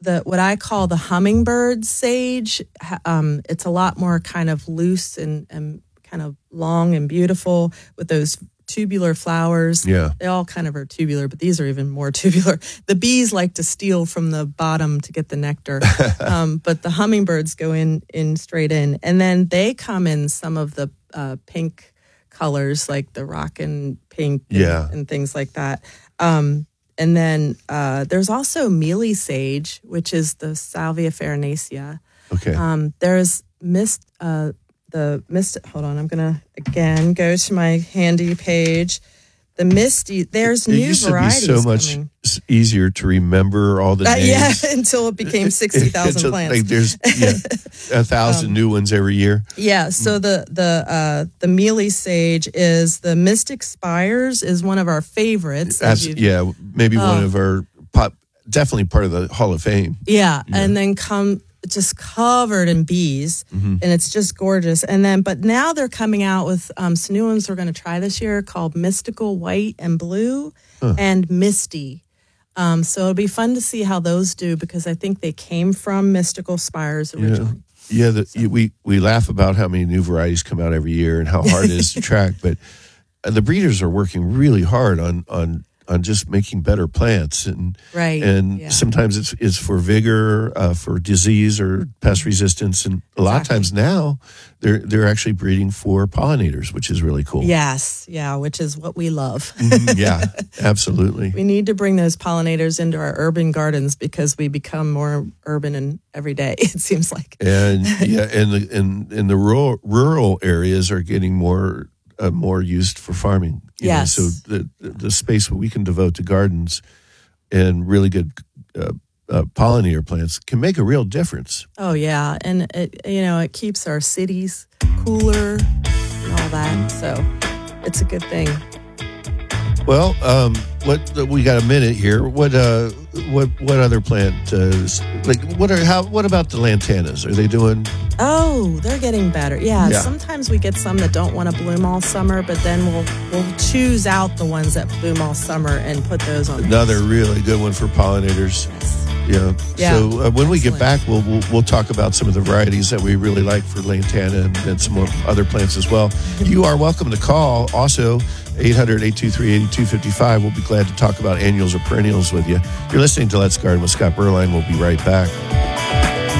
what I call the hummingbird sage. It's a lot more kind of loose and kind of long and beautiful with those tubular flowers. Yeah. They all kind of are tubular, but these are even more tubular. The bees like to steal from the bottom to get the nectar, but the hummingbirds go in straight in. And then they come in some of the pink colors, like the rockin' pink and things like that. And then there's also mealy sage, which is the Salvia farinacea. Okay. There's hold on, I'm going to again go to my handy page. The misty, there's new varieties. It used to be so much easier to remember all the names. Yeah, until it became 60,000 plants. Like there's 1,000 new ones every year. Yeah, so the mealy sage is the Mystic Spires is one of our favorites. Maybe one of our definitely part of the Hall of Fame. Yeah. And then just covered in bees, and it's just gorgeous. But now they're coming out with some new ones we're going to try this year called Mystical White and Blue and Misty. So it'll be fun to see how those do, because I think they came from Mystical Spires originally. Yeah, we laugh about how many new varieties come out every year and how hard it is to track, but the breeders are working really hard on just making better plants, and sometimes it's for vigor, for disease or pest resistance, and a lot of times now they're actually breeding for pollinators, which is really cool. Yes, which is what we love. Yeah, absolutely. We need to bring those pollinators into our urban gardens because we become more urban and every day, it seems like. And the rural areas are getting more used for farming. Yes. So the space we can devote to gardens and really good pollinator plants can make a real difference. Oh yeah, and it keeps our cities cooler and all that. So it's a good thing. Well, we got a minute here. What other plant? What about the lantanas? Are they doing? Oh, they're getting better. Yeah. Sometimes we get some that don't want to bloom all summer, but then we'll choose out the ones that bloom all summer and put those on. Another really good one for pollinators. Yes. Yeah. So when we get back, we'll talk about some of the varieties that we really like for lantana and some more other plants as well. You are welcome to call. Also, 800-823-8255. We'll be glad to talk about annuals or perennials with you. You're listening to Let's Garden with Scott Berline. We'll be right back.